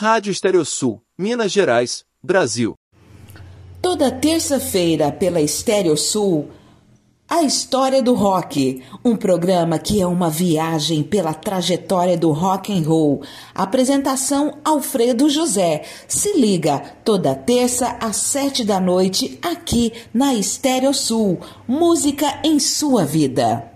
Rádio Estereosul, Minas Gerais, Brasil. Toda terça-feira pela Estereosul, A História do Rock, um programa que é uma viagem pela trajetória do rock and roll. Apresentação Alfredo José. Se liga, toda terça às 7 da noite, aqui na Estereosul. Música em sua vida.